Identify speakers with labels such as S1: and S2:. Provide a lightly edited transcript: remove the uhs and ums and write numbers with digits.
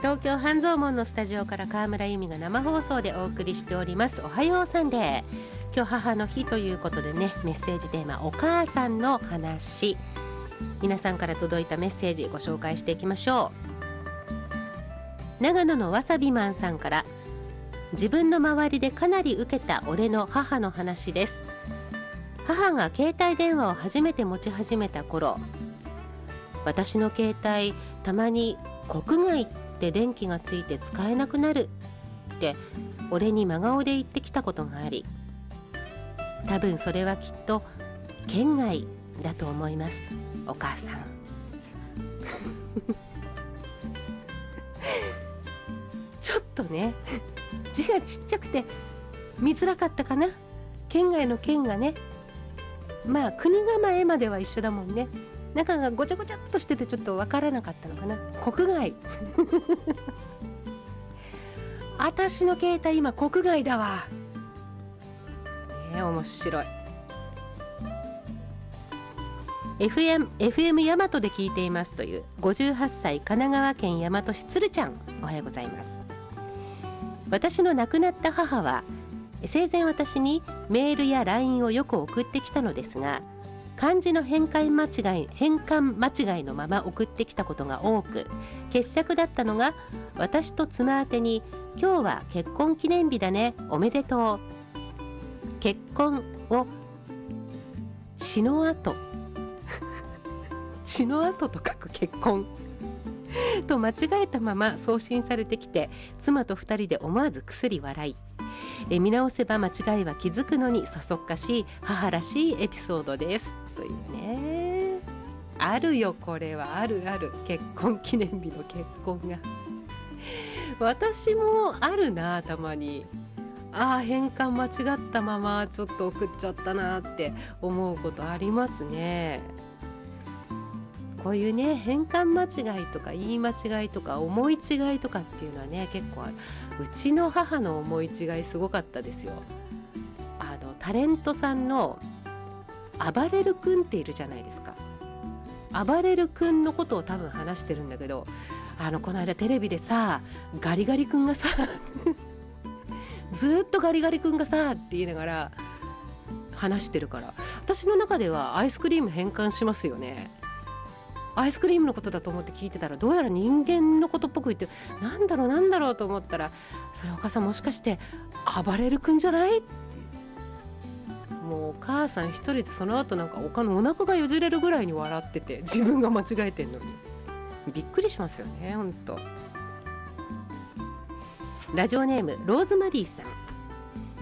S1: 東京半蔵門のスタジオから川村由美が生放送でお送りしております。おはようサンデー。今日母の日ということでね、メッセージテーマお母さんの話、皆さんから届いたメッセージご紹介していきましょう。長野のわさびマンさんから、自分の周りでかなり受けた俺の母の話です。母が携帯電話を初めて持ち始めた頃、私の携帯たまに国外って電気がついて使えなくなるって俺に真顔で言ってきたことがあり、多分それはきっと県外だと思います。お母さんちょっとね字がちっちゃくて見づらかったかな。県外の県がね、まあ国構えまでは一緒だもんね。中がごちゃごちゃっとしててちょっとわからなかったのかな。国外私の携帯今国外だわね。面白い。 FM 大和で聞いていますという58歳神奈川県大和市つるちゃん、おはようございます。私の亡くなった母は生前私にメールや LINE をよく送ってきたのですが、漢字の変換間違いのまま送ってきたことが多く、傑作だったのが私と妻宛てに、今日は結婚記念日だね、おめでとう、結婚を血の跡血の跡と書く結婚と間違えたまま送信されてきて、妻と2人で思わずくすり笑い、見直せば間違いは気づくのにそそっかしい母らしいエピソードですというね。あるよ、これはあるある。結婚記念日の結婚が私もあるな、たまに。変換間違ったままちょっと送っちゃったなって思うことありますね。こういうね、変換間違いとか言い間違いとか思い違いとかっていうのはね、結構ある。うちの母の思い違いすごかったですよ。タレントさんのあばれる君っているじゃないですか。あばれる君のことを多分話してるんだけど、この間テレビでさ、ガリガリ君がさずっとガリガリ君がさって言いながら話してるから、私の中ではアイスクリーム変換しますよね。アイスクリームのことだと思って聞いてたら、どうやら人間のことっぽく言って、なんだろうと思ったら、それお母さんもしかして暴れる君じゃないって。もうお母さん一人でその後なんかお腹がよじれるぐらいに笑ってて、自分が間違えてんのにびっくりしますよね、ほんと。ラジオネームローズマリーさん、